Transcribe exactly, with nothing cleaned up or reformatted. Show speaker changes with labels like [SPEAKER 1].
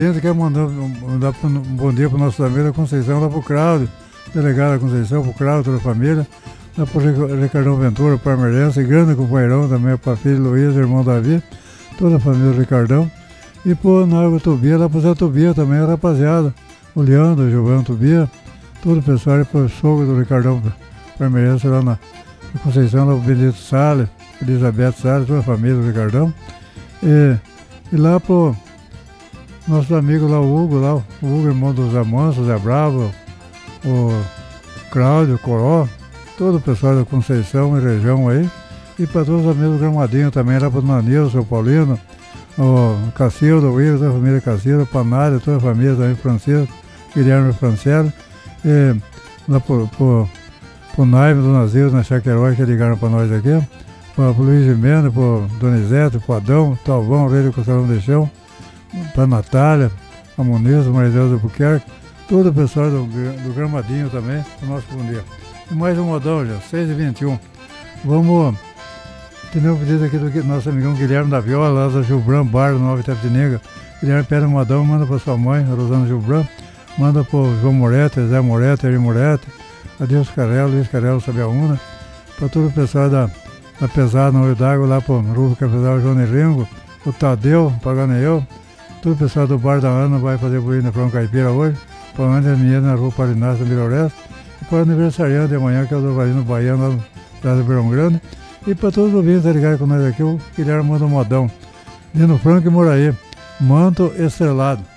[SPEAKER 1] A gente quer mandar, mandar um bom dia para o nosso amigo da Conceição, lá para o Cláudio, delegado da Conceição, para o Cláudio, toda a família, lá para o Ricardão Ventura, Parmeirense, grande companheirão também, para a filha Luiz, irmão Davi, toda a família do Ricardão. E para o Náuga Tobia, lá para o Zé Tobia também, a rapaziada, o Leandro, o Giovanni Tobia, todo o pessoal, e para o sogro do Ricardão Parmeirense, lá na, na Conceição, lá para o Benedito Salles, Elizabeth Salles, toda a família do Ricardão. E, e lá para o nossos amigos lá, o Hugo, lá, o Hugo, irmão do Zé Manso, Zé Bravo, o Cláudio, o Coró, todo o pessoal da Conceição e região aí, e para todos os amigos do Gramadinho também, lá para o Nanil, o seu Paulino, o Cacildo, o Wilson, toda a família Cacildo, o Panário, toda a família também, Francisco, Guilherme Franciele, e lá para o Naime, do Nazil, na Chaquerói, que ligaram para nós aqui, para o Luiz Gimeno, para o Donizete, para o Adão, Talvão, o Rei do Costelão de Chão, para a Natália, a Muniz, o Maria do Albuquerque, todo o pessoal do, do Gramadinho também, o nosso bom dia. E mais um modão já, seis e vinte e um. Vamos ter um pedido aqui do nosso amigão Guilherme da Viola, lá da Gilbran, Bar do Nova Itapetininga. Guilherme pede um modão, manda para sua mãe, Rosana Gilbran, manda para o João Moretti, Zé Moretti, Eri Moretti, Adeus Carelo, Luiz Carelo, Sabiaúna, para todo o pessoal da, da Pesada, no Olho d'Água, lá para o Rubio Cafezal, João Ringo, o Tadeu, Paganeu. Todo o pessoal do Bar da Ana vai fazer bolinho na Prão Caipira hoje, para onde as meninas na Rua Parinácio, na Vila Oeste, e para o aniversariante de amanhã, que é o do Valino Baiano, lá no Praça Verão Grande, e para todos os ouvintes que ligaram com nós aqui, o Guilherme manda um modão. Dino Franco e Moraí, Manto Estrelado.